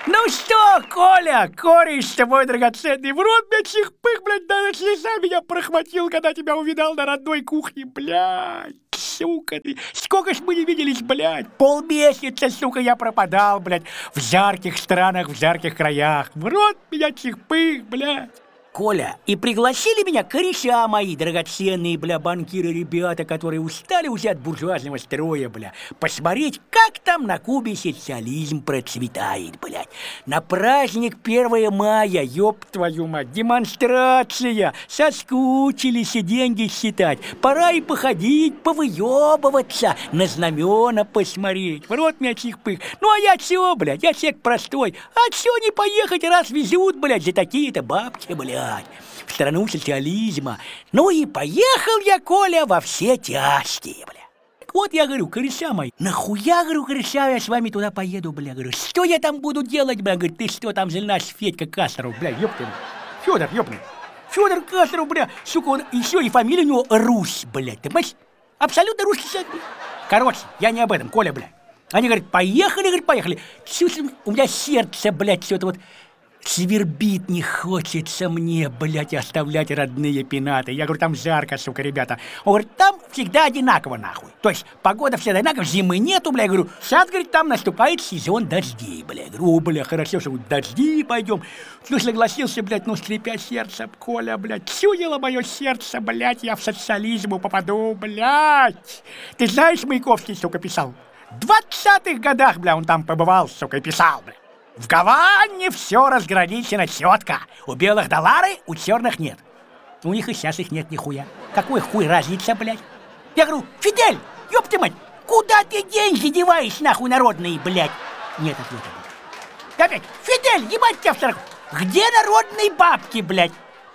Ну что, Коля, кореш-то мой драгоценный, в рот мне чих-пых, блядь, даже слеза меня прохватил, когда тебя увидал на родной кухне, блядь. Сука ты, сколько ж мы не виделись, блядь, полмесяца, сука, я пропадал, блядь, в жарких странах, в жарких краях. В рот меня чих-пых, блядь. Коля, и пригласили меня кореша мои драгоценные, бля, банкиры, ребята, которые устали уже от буржуазного строя, бля, посмотреть, как там на Кубе социализм процветает, блядь. На праздник 1 мая, ёб твою мать, демонстрация, соскучились и деньги считать. Пора и походить, повыебываться, на знамена посмотреть. В рот меня чих-пых. Ну а я чего, блядь, я человек простой. А чё не поехать, раз везут, блядь, за такие-то бабки, блядь. В страну социализма. Ну и поехал я, Коля, во все тяжкие, бля. Так вот я говорю, кореша мои, нахуя, говорю, кореша, я с вами туда поеду, бля. Говорю, что я там буду делать, бля? Говорит, ты что там, наш Федька Кастров, бля, ёпта. Фёдор, ёпта. Фёдор Кастров, бля, сука, он еще и фамилия у него Русь, блядь. Ты понимаешь? Абсолютно русский человек. Короче, я не об этом, Коля, бля. Они говорят, поехали, говорит, поехали. Чувствую, у меня сердце, блядь, все это вот свербит, не хочется мне, блядь, оставлять родные пенаты. Я говорю, там жарко, сука, ребята. Он говорит, там всегда одинаково, нахуй. То есть погода всегда одинаковая, зимы нету, бля. Я говорю, сейчас, говорит, там наступает сезон дождей, бля. Я говорю, о, бля, хорошо, что дожди пойдем. Ну, согласился, блядь, ну, скрипя сердце, Коля, блядь. Чуяло мое сердце, блядь, я в социализм попаду, блядь. Ты знаешь, Маяковский, сука, писал? В 20-х годах, бля, он там побывал, сука, и писал, бля. В Гаване все разграничено четко. У белых доллары, у черных нет. У них и сейчас их нет нихуя. Какой хуй разница, блядь? Я говорю, Фидель, ёб ты мать, куда ты деньги деваешь, нахуй, народные, блядь? Нет ответа, блядь. Опять, Фидель, ебать тебя в сороку. Где народные бабки, блядь?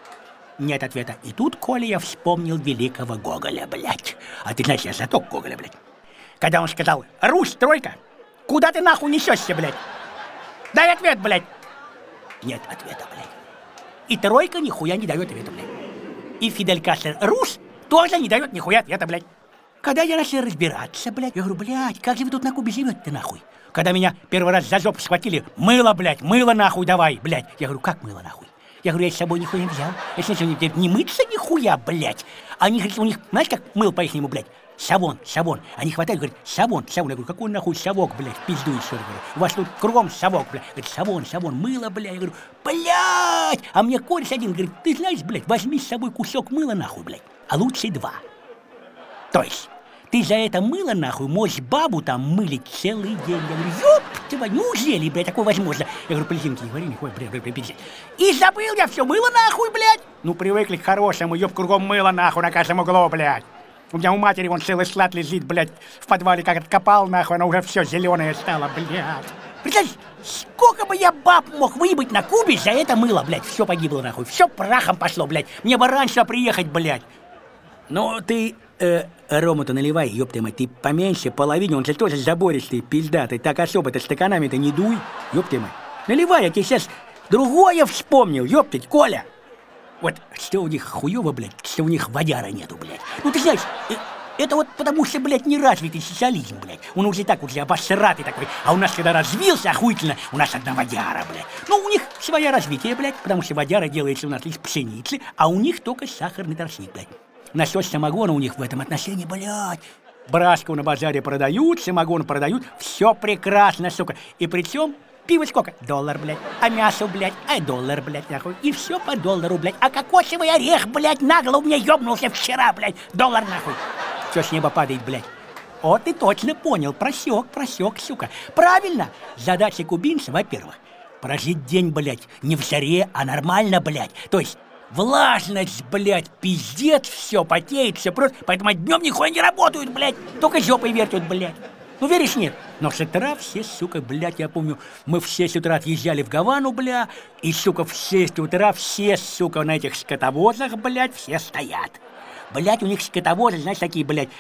Нет ответа. И тут, Коля, я вспомнил великого Гоголя, блядь. А ты знаешь, я знаток Гоголя, блядь. Когда он сказал, Русь, тройка, куда ты нахуй несешься, блядь? Дай ответ, блядь. Нет ответа, блядь. И тройка нихуя не дает ответа, блядь. И Фидель Кастро Рус тоже не дает нихуя ответа, блядь. Когда я начал разбираться, блядь, я говорю, блядь, как же вы тут на Кубе живете-то, нахуй? Когда меня первый раз за жопу схватили, мыло, блядь, мыло нахуй давай, блядь. Я говорю, как мыло нахуй? Я говорю, я с собой нихуя не взял. Я с ним не мыться нихуя, блядь. Они говорят, у них, знаешь, как мыло по-ихнему, блядь? Савон. Они хватают, говорят, савон. Я говорю, какой нахуй совок, блядь, пизду еще, говорю. У вас тут кругом совок, блядь. Говорит, савон, мыло, блядь. Я говорю, блядь. А мне кореш один говорит, ты знаешь, блядь, возьми с собой кусок мыла, нахуй, блядь. А лучше 2. То есть, ты за это мыло, нахуй, можешь бабу там мылить целый день. Я говорю, ёптова, неужели, блядь, такое возможно? Я говорю, полезинки не говори, нихуя, блядь, пиздец. И забыл я все мыло, нахуй, блядь. Ну, привыкли к хорошему, ёб, кругом мыло, нахуй, на каждом углу, блядь. У меня у матери вон целый склад лежит, блядь, в подвале, как откопал, нахуй, она уже все зеленое стало, блядь. Представляешь, сколько бы я баб мог выебать на Кубе за это мыло, блядь, все погибло, нахуй, все прахом пошло, блядь. Мне бы раньше приехать, блядь. Ну, ты, рому-то наливай, ёпта мать, ты поменьше, половине, он же тоже забористый, пиздатый, так особо-то стаканами-то не дуй, ёпта мать. Наливай, я тебе сейчас другое вспомнил, ёптать, Коля. Вот что у них хуёво, блядь, что у них водяра нету, блядь. Ну ты знаешь, это вот потому что, блядь, неразвитый социализм, блядь. Он уже так уже обосратый такой. А у нас, когда развился охуительно, у нас одна водяра, блядь. Ну, у них свое развитие, блядь, потому что водяра делается у нас из пшеницы, а у них только сахарный тростник, блядь. Насчет самогона у них в этом отношении, блядь. Брашку на базаре продают, самогон продают, все прекрасно, сука. И причем пиво сколько? $1, блядь. А мясо, блядь, $1, блядь, нахуй. И все по $1, блядь. А кокосовый орех, блядь, нагло у меня ёбнулся вчера, блядь. $1, нахуй. Все с неба падает, блядь. О, ты точно понял. Просек, сука. Правильно. Задача кубинца, во-первых, прожить день, блядь, не в жаре, а нормально, блядь. То есть влажность, блядь, пиздец, все потеет, все просто. Поэтому днем нихуя не работают, блядь. Только жопой вертят, блядь. Ну, веришь, нет? Но с утра все, сука, блядь, я помню, мы в 6 утра отъезжали в Гавану, бля, и, сука, в 6 утра все, сука, на этих скотовозах, блядь, все стоят. Блядь, у них скотовозы, знаешь, такие, блядь,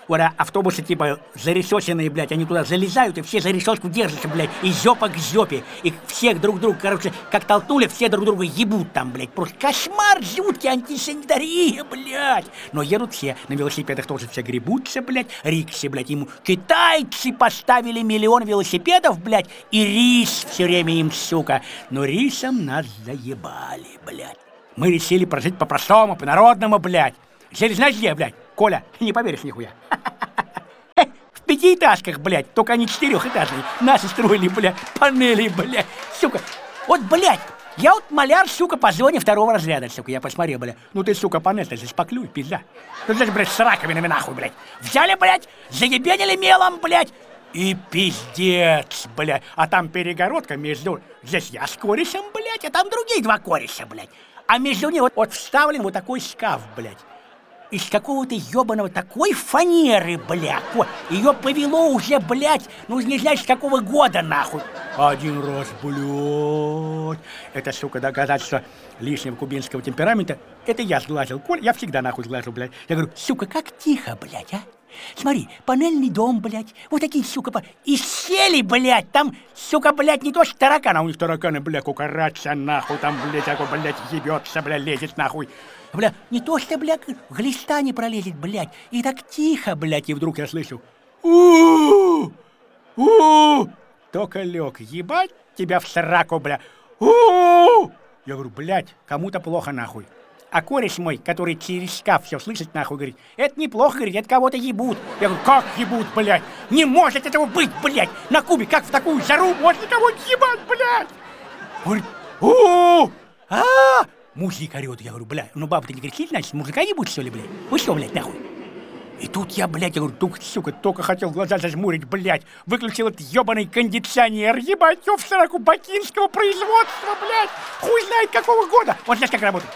Вот автобусы, типа, заресоченные, блядь, они туда залезают, и все за решетку держатся, блядь, и жопа к жопе. И всех друг друга, короче, как толкнули, все друг друга ебут там, блядь. Просто кошмар жуткий, антисанитария, блядь. Но едут все, на велосипедах тоже все гребутся, блядь, рикши, блядь, ему китайцы поставили миллион велосипедов, блядь, и рис все время им, сука. Но рисом нас заебали, блядь. Мы решили прожить по-простому, по-народному, блядь. Жили, знаешь где, блядь? Коля, не поверишь нихуя. В пятиэтажках, блядь, только они четырехэтажные. Наши строили, блядь, панели, блядь, сука. Вот, блядь, я вот маляр, сука, по зоне второго разряда, сука, я посмотрел, блядь. Ну ты, сука, панель-то зашпаклюй, пизда. Ну здесь, блядь, с раковинами нахуй, блядь. Взяли, блядь, заебенили мелом, блядь. И пиздец, блядь. А там перегородка между... Здесь я с корешем, блядь, а там другие два кореша, блядь. А между ними вот вставлен вот такой шкаф, блядь. Из какого-то ебаного такой фанеры, блядь. Ее повело уже, блядь, ну не знаешь, с какого года, нахуй. Один раз, блядь. Это, сука, доказательство лишнего кубинского темперамента. Это я сглазил, Коль, я всегда нахуй сглажу, блядь. Я говорю, сука, как тихо, блядь, а? Смотри, панельный дом, блядь, вот такие, сука, и сели, блядь, там, сука, блядь, не то что тараканы, а у них тараканы, блядь, кукарача, нахуй, там, блядь, такой, блядь, ебется, блядь, лезет, нахуй. Бля, не то что, блядь, глиста не пролезет, блядь, и так тихо, блядь, и вдруг я слышу, у-у-у, только лег, ебать тебя в сраку, бля, у-у-у. Я говорю, блядь, кому-то плохо, нахуй. А кореш мой, который через шкаф все слышит, нахуй, говорит, это неплохо, говорит, это кого-то ебут. Я говорю, как ебут, блядь? Не может этого быть, блядь! На Кубе, как в такую жару можно кого-нибудь ебать, блядь? Говорит, мужик орёт. Я говорю, блядь, ну баба-то не кричит, значит, мужика ебут, что ли, блядь? Вы что, блядь, нахуй? И тут я, блядь, я говорю, сука, только хотел глаза зажмурить, блядь, выключил этот ебаный кондиционер, ебать, в сраку бакинского производства, блядь, хуй знает какого года. Вот знаешь, как работает.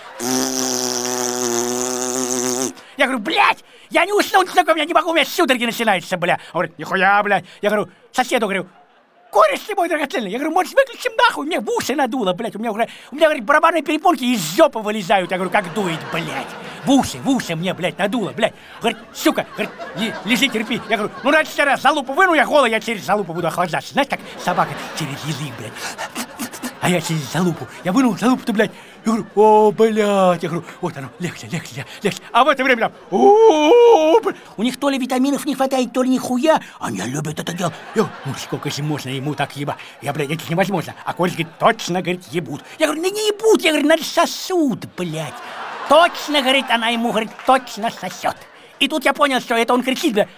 Я говорю, блядь, я не уснул, сука, я не могу, у меня судороги начинаются, бля. Он говорит, нихуя, блядь. Я говорю, соседу, говорю, кореш ты мой драгоценный. Я говорю, может, выключим нахуй, мне в уши надуло, блядь. У меня, говорит, барабанные перепонки из жопы вылезают. Я говорю, как дует, блядь. В уши мне, блядь, надуло, блядь. Говорит, сука, говорит, лежи, терпи. Я говорю, ну раньше сейчас залупу выну, я голый, я через залупу буду охлаждаться. Знаешь, как собака через язык, блядь. А я через залупу. Я вынул залупу-то, блядь. Я говорю, о, блядь. Я говорю, вот оно, легче. А в это время там, у них то ли витаминов не хватает, то ли нихуя. Они любят это дело. Я говорю, ну сколько же можно ему так ебать? Я, блядь, это невозможно. А Коля говорит, точно, говорит, ебут. Я говорю, не ебут. Я говорю, надо сосуд, блядь. Точно, говорит, она ему, говорит, точно сосет. И тут я понял, что это он кричит, блядь.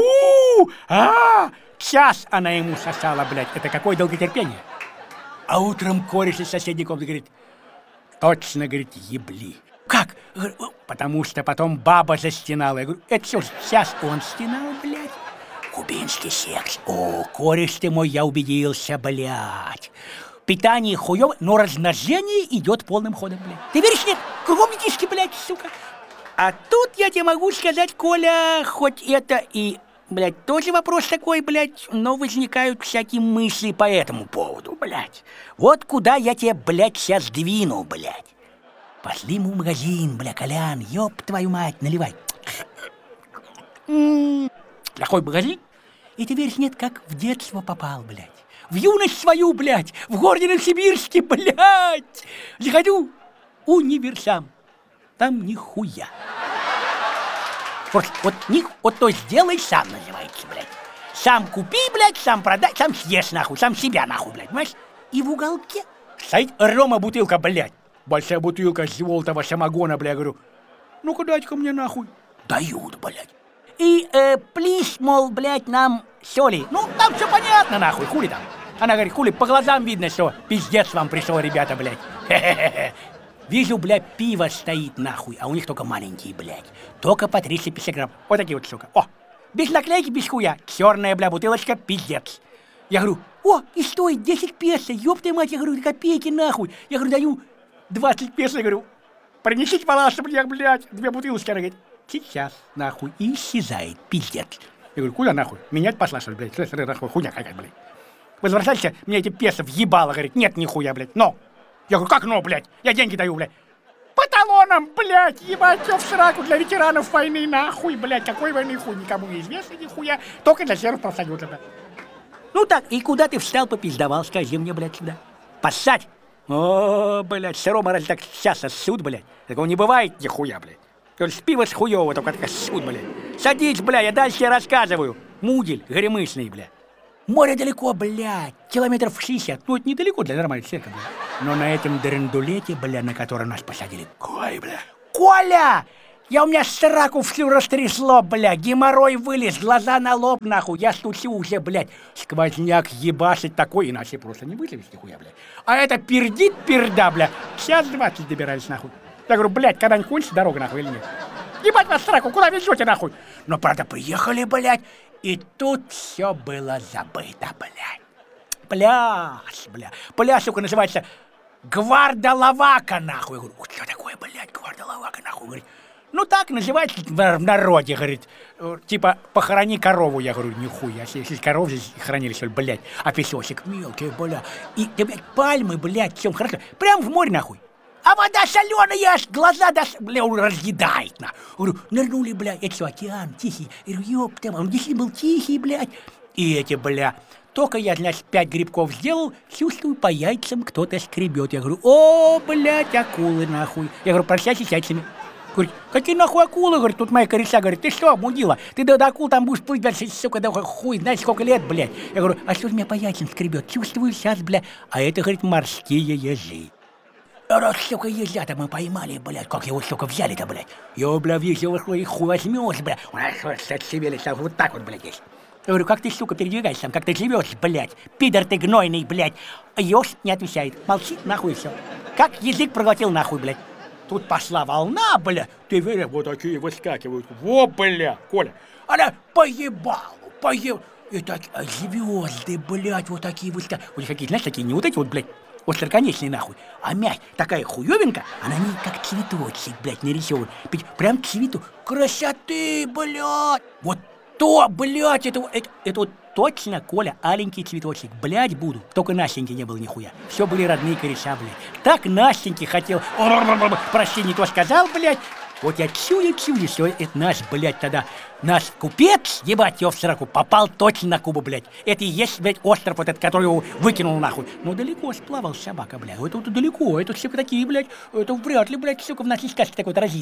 Час она ему сосала, блядь. Это какое долготерпение. А утром кореш из соседней комнаты говорит, точно, говорит, ебли. Как? Говорю, потому что потом баба застенала. Я говорю, это что, сейчас он стенал, блядь? Кубинский секс. О, кореш ты мой, я убедился, блядь. Питание хуёвое, но размножение идет полным ходом, блядь. Ты веришь, нет? Кругом детишки, блядь, сука. А тут я тебе могу сказать, Коля, хоть это и... Блядь, тоже вопрос такой, блядь, но возникают всякие мысли по этому поводу, блядь. Вот куда я тебя, блядь, сейчас двину, блядь. Пошли мы в магазин, бля, Колян, ёб твою мать, наливай. Плохой магазин? И ты веришь, нет, как в детство попал, блядь. В юность свою, блядь, в городе Новосибирске, блядь. Заходю, универсам, там нихуя. Вот то сделай сам, называется, блядь. Сам купи, блядь, сам продай, сам съешь, нахуй, сам себя, нахуй, блядь, понимаешь? И в уголке стоит рома бутылка, блядь. Большая бутылка желтого самогона, блядь, говорю, ну-ка дайте-ка мне, нахуй. Дают, блядь. И, плись, мол, блядь, нам соли. Ну, там все понятно, нахуй, хули там. Она говорит, хули, по глазам видно, что пиздец вам пришел, ребята, блядь. Хе-хе-хе. Вижу, блядь, пиво стоит, нахуй, а у них только маленькие, блядь. Только по 350 грамм. Вот такие вот, сука. О, без наклейки, без хуя. Черная, бля, бутылочка, пиздец. Я говорю, о, и стоит 10 песо, ёб твою мать, я говорю, копейки, нахуй. Я говорю, даю 20 песо, я говорю, принесите, пожалуйста, блядь, 2 бутылочки. Она говорит, сейчас, нахуй, и исчезает, пиздец. Я говорю, куда, нахуй? Менять пошла, что ли, блядь? Смотри, нахуй, хуйня какая, блядь. Возвращайся, мне эти песо въебало, говорит, нет, нихуя, блядь, но. Я говорю, как но, блядь? Я деньги даю, блядь. По талонам, блядь, ебать, в сраку для ветеранов войны, нахуй, блядь. Какой войны, хуй, никому не известно, нихуя. Только для серых профсоюзов, блядь. Ну так, и куда ты встал, попиздовал, скажи мне, блядь, сюда. Поссать? О, блядь, сыром раз так сейчас суд, блядь. Такого не бывает нихуя, блядь. Только пиво с хуёво, только как суд, блядь. Садись, блядь, я дальше тебе рассказываю. Мудель, горемысный, блядь. Море далеко, блядь, километров 60. Ну, это недалеко для нормального человека, блядь. Но на этом драндулете, блядь, на который нас посадили. Ой, бля. Коля! У меня сраку всю растрясло, бля, геморрой вылез, глаза на лоб, нахуй, я стучу уже, блядь. Сквозняк ебашить такой, иначе просто не вылезешь нихуя, блядь. А это пердит перда, бля. Час 20 добирались, нахуй. Я говорю, блядь, когда-нибудь кончится дорога, нахуй, или нет? Ебать вас сраку, куда везете, нахуй? Но, правда, приехали, блядь, и тут все было забыто, блядь. Пляж, бля. Пляж, сука, называется Гвардалавака, нахуй. Я говорю, что такое, блядь, Гвардалавака, нахуй? Говорит, ну так называется в народе, говорит, типа похорони корову. Я говорю, нихуя, если корову здесь хоронили, что ли, блядь, а песочек мелкий, бля. И, да, блядь, пальмы, блядь, все хорошо. Прям в море, нахуй. А вода соленая, аж глаза, бля, разъедает, нахуй. Говорю, нырнули, блядь, это что, океан тихий? Я говорю, ёпта, он действительно был тихий, блядь. И эти, бля, только я, значит, 5 грибков сделал, чувствую, по яйцам кто-то скребет. Я говорю, о, блядь, акулы, нахуй. Я говорю, прощайся с яйцами. Говорит, какие нахуй акулы, говорит, тут моя кореша, говорит, ты что, мудила, ты до акул там будешь плыть, блядь, сука, да хуй, знаешь, сколько лет, блядь. Я говорю, а что же меня по яйцам скребет? Чувствую сейчас, блядь, а это, говорит, морские ежи. Раз, сука, ежа-то мы поймали, блядь, как его, сука, взяли-то, блядь. Я, бля, весь его хуй возьмешь, блядь. У нас отсевелись, вот так вот, блядь, есть. Я говорю, как ты, сука, передвигаешься там, как ты живешь, блядь, пидор ты гнойный, блядь. Ёж не отвечает, молчит, нахуй, и все. Как язык проглотил, нахуй, блядь. Тут пошла волна, бля, ты веришь, вот такие выскакивают. Во, бля, Коля, она поебала. Это звезды, блядь, вот такие выскакивают. Вот какие, знаешь, такие, не вот эти вот, блядь, остроконечные, нахуй, а мять, такая хуёвинка, она не как цветочек, блядь, нарисован. Прям цвету. Красоты, блядь. Вот то, блядь, это вот точно, Коля, аленький цветочек. Блядь, буду. Только Настеньки не было нихуя. Все были родные кореша, блядь. Так Настеньки хотел. Прости, не то сказал, блядь. Вот я чую, что это наш, блядь, тогда, наш купец, ебать его в сраку, попал точно на Кубу, блядь. Это и есть, блядь, остров вот этот, который его выкинул нахуй. Но далеко сплавал собака, блядь. Это вот далеко, это все такие, блядь, это вряд ли, блядь, сука, в нашей сказке такой-то разит.